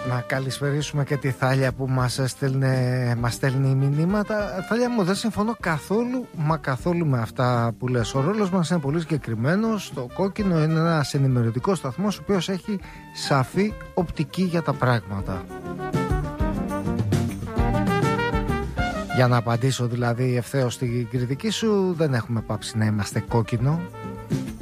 Να καλησπερίσουμε και τη Θάλια που μας στέλνει μηνύματα. Θάλια μου, δεν συμφωνώ καθόλου με αυτά που λες. Ο ρόλος μας είναι πολύ συγκεκριμένος. Το Κόκκινο είναι ένας ενημερωτικός σταθμός ο οποίος έχει σαφή οπτική για τα πράγματα. Για να απαντήσω δηλαδή ευθέως στην κριτική σου, δεν έχουμε πάψει να είμαστε Κόκκινο.